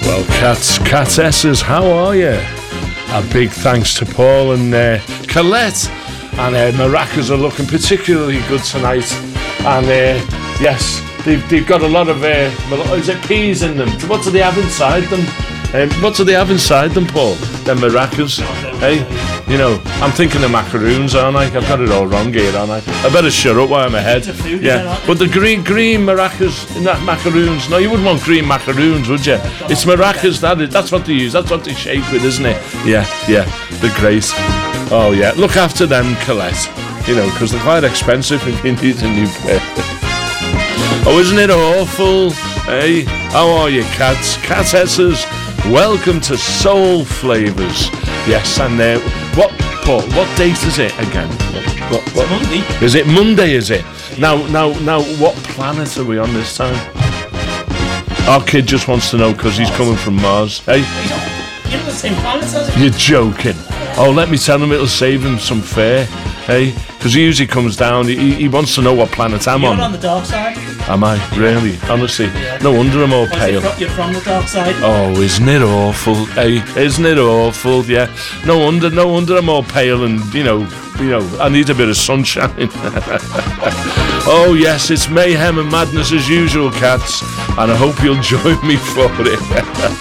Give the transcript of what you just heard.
Well, Catesses, how are you? A big thanks to Paul and Colette. And maracas are looking particularly good tonight. And yes, they've got a lot of is it peas in them? What do they have inside them? What do they have inside them, Paul? Them maracas, hey? You know, I'm thinking of macaroons, aren't I? I've got it all wrong here, aren't I? I better shut up while I'm ahead. Yeah, but the green maracas in that macaroons. No, you wouldn't want green macaroons, would you? It's maracas. That's what they use. That's what they shake with, isn't it? Yeah, they're great. Oh yeah, look after them, Colette. You know, because they're quite expensive if you need a new pair. Oh, isn't it awful? Hey, how are you, cats? Catesses, welcome to Soul Flavours. Yes, and what, Paul? What date is it again? What? Monday. Is it Monday? Is it? Now, what planet are we on this time? Our kid just wants to know because he's coming from Mars. Hey, you're on the same planet as him. You're joking. Oh, let me tell him it'll save him some fare. Hey, because he usually comes down. He wants to know what planet I'm on. You're on the dark side. Am I? Really? Honestly? Yeah. No wonder I'm all pale. You're from the dark side. Oh, isn't it awful? Hey, isn't it awful? Yeah. No wonder I'm all pale and, you know, I need a bit of sunshine. Oh, yes, it's mayhem and madness as usual, cats. And I hope you'll join me for it.